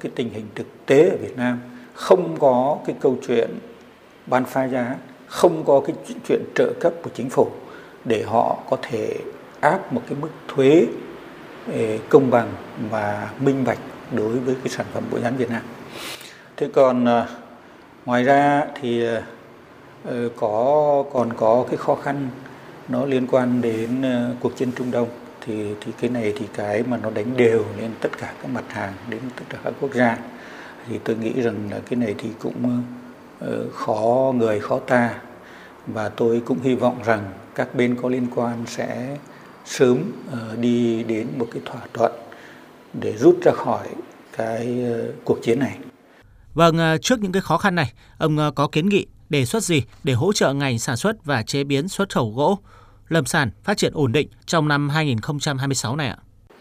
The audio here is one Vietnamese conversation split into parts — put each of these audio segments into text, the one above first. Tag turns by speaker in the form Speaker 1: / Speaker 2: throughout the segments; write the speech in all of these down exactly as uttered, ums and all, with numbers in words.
Speaker 1: cái tình hình thực tế ở Việt Nam, không có cái câu chuyện bán phá giá, không có cái chuyện trợ cấp của chính phủ để họ có thể áp một cái mức thuế công bằng và minh bạch đối với cái sản phẩm bộ nhãn Việt Nam. Thế còn ngoài ra thì có còn có cái khó khăn nó liên quan đến cuộc chiến Trung Đông, thì thì cái này thì cái mà nó đánh đều lên tất cả các mặt hàng đến tất cả các quốc gia, thì tôi nghĩ rằng là cái này thì cũng khó người khó ta, và tôi cũng hy vọng rằng các bên có liên quan sẽ sớm đi đến một cái thỏa thuận để rút ra khỏi cái cuộc chiến này.
Speaker 2: Vâng, trước những cái khó khăn này, ông có kiến nghị, đề xuất gì để hỗ trợ ngành sản xuất và chế biến xuất khẩu gỗ, lâm sản phát triển ổn định trong năm hai không hai sáu này ạ?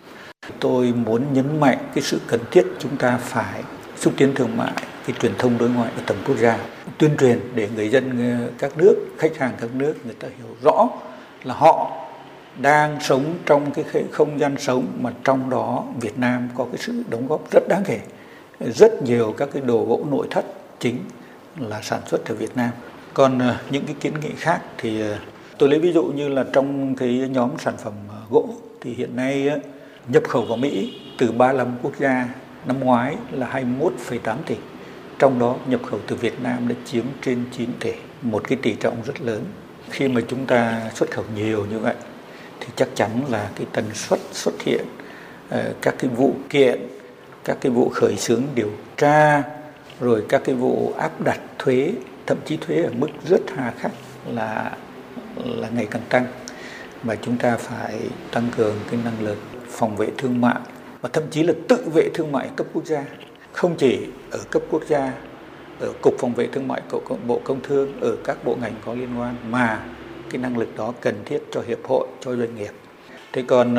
Speaker 1: Tôi muốn nhấn mạnh cái sự cần thiết chúng ta phải xúc tiến thương mại, cái truyền thông đối ngoại ở tầm quốc gia, tuyên truyền để người dân các nước, khách hàng các nước người ta hiểu rõ là họ đang sống trong cái không gian sống mà trong đó Việt Nam có cái sự đóng góp rất đáng kể. Rất nhiều các cái đồ gỗ nội thất chính là sản xuất ở Việt Nam. Còn những cái kiến nghị khác thì tôi lấy ví dụ như là trong cái nhóm sản phẩm gỗ thì hiện nay nhập khẩu vào Mỹ từ ba mươi lăm quốc gia, năm ngoái là hai mươi mốt phẩy tám tỷ. Trong đó nhập khẩu từ Việt Nam đã chiếm trên chín tỷ, một cái tỷ trọng rất lớn. Khi mà chúng ta xuất khẩu nhiều như vậy thì chắc chắn là cái tần suất xuất hiện uh, các cái vụ kiện, các cái vụ khởi xướng điều tra, rồi các cái vụ áp đặt thuế, thậm chí thuế ở mức rất hà khắc là là ngày càng tăng, và chúng ta phải tăng cường cái năng lực phòng vệ thương mại và thậm chí là tự vệ thương mại cấp quốc gia, không chỉ ở cấp quốc gia, ở cục phòng vệ thương mại của Bộ Công Thương, ở các bộ ngành có liên quan, mà cái năng lực đó cần thiết cho hiệp hội, cho doanh nghiệp. Thế còn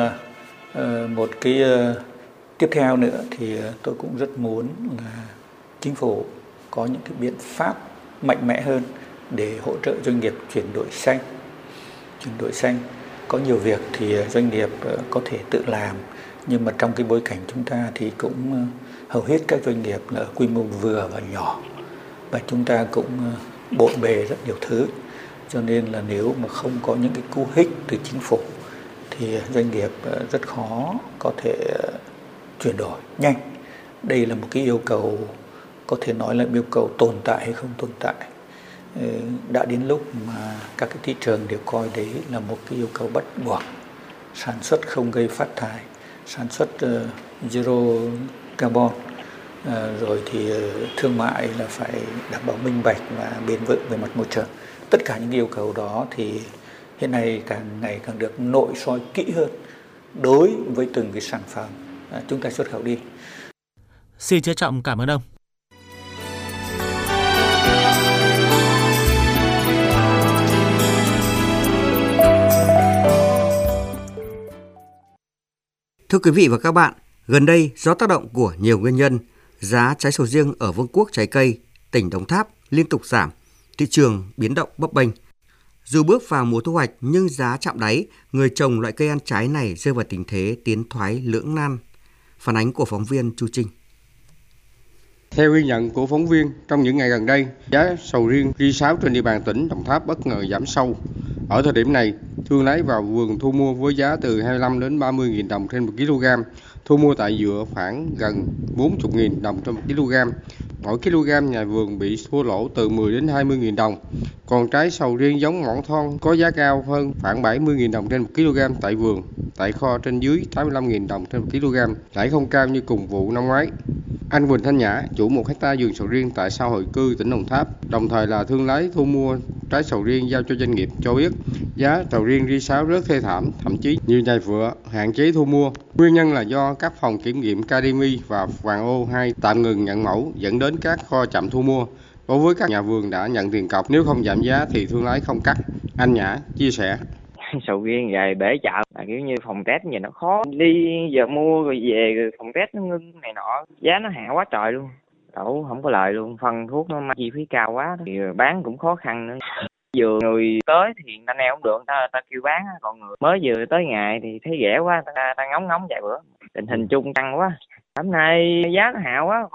Speaker 1: một cái tiếp theo nữa thì tôi cũng rất muốn là chính phủ có những cái biện pháp mạnh mẽ hơn để hỗ trợ doanh nghiệp chuyển đổi xanh. Chuyển đổi xanh có nhiều việc thì doanh nghiệp có thể tự làm, nhưng mà trong cái bối cảnh chúng ta thì cũng hầu hết các doanh nghiệp là ở quy mô vừa và nhỏ, và chúng ta cũng bộn bề rất nhiều thứ, cho nên là nếu mà không có những cái cú hích từ chính phủ thì doanh nghiệp rất khó có thể chuyển đổi nhanh. Đây là một cái yêu cầu có thể nói là yêu cầu tồn tại hay không tồn tại. Đã đến lúc mà các cái thị trường đều coi đấy là một cái yêu cầu bắt buộc. Sản xuất không gây phát thải, sản xuất uh, zero carbon, uh, rồi thì uh, thương mại là phải đảm bảo minh bạch và bền vững về mặt môi trường. Tất cả những yêu cầu đó thì hiện nay càng ngày càng được nội soi kỹ hơn đối với từng cái sản phẩm uh, chúng ta xuất khẩu đi.
Speaker 2: Xin trân trọng cảm ơn ông.
Speaker 3: Thưa quý vị và các bạn, gần đây do tác động của nhiều nguyên nhân, giá trái sầu riêng ở Vương quốc trái cây, tỉnh Đồng Tháp liên tục giảm, thị trường biến động bấp bênh. Dù bước vào mùa thu hoạch nhưng giá chạm đáy, người trồng loại cây ăn trái này rơi vào tình thế tiến thoái lưỡng nan. Phản ánh của phóng viên Chu Trinh.
Speaker 4: Theo ghi nhận của phóng viên, trong những ngày gần đây, giá sầu riêng rờ sáu trên địa bàn tỉnh Đồng Tháp bất ngờ giảm sâu. Ở thời điểm này, thương lái vào vườn thu mua với giá từ hai mươi lăm đến ba mươi nghìn đồng trên một ki lô gam, thu mua tại dựa khoảng gần bốn mươi nghìn đồng trên một ki lô gam. Mỗi kg nhà vườn bị thua lỗ từ mười đến hai mươi nghìn đồng. Còn trái sầu riêng giống Mỏng Thon có giá cao hơn khoảng bảy mươi nghìn đồng trên một ki lô gam tại vườn, tại kho trên dưới tám mươi lăm nghìn đồng trên một ki lô gam, lại không cao như cùng vụ năm ngoái. Anh Quỳnh Thanh Nhã, chủ một hecta vườn sầu riêng tại xã Hội Cư, tỉnh Đồng Tháp, đồng thời là thương lái thu mua trái sầu riêng giao cho doanh nghiệp, cho biết giá sầu riêng rờ sáu rất thê thảm, thậm chí nhiều nhà vựa hạn chế thu mua. Nguyên nhân là do các phòng kiểm nghiệm Cademy và Hoàng Ô hai tạm ngừng nhận mẫu, dẫn đến các kho chậm thu mua. Đối với các nhà vườn đã nhận tiền cọc, nếu không giảm giá thì thương lái không cắt. Anh Nhã chia sẻ.
Speaker 5: Sầu riêng về bể chợ là kiểu như phòng test gì nó khó đi, giờ mua rồi về rồi phòng test nó ngưng này nọ, giá nó hạ quá trời luôn, đổ không có lợi luôn, phân thuốc nó chi phí cao quá thì bán cũng khó khăn nữa. Vừa người tới thì người ta neo không được, người ta, ta kêu bán, còn người mới vừa tới ngày thì thấy rẻ quá, ta, ta ngóng ngóng vài bữa, tình hình chung tăng quá, năm nay giá nó hạ quá.